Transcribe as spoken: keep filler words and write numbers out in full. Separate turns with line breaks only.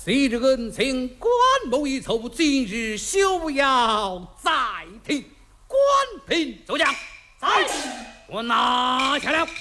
昔日恩情，官某一筹，今日休要再提。官兵奏将，
在，
我拿下了。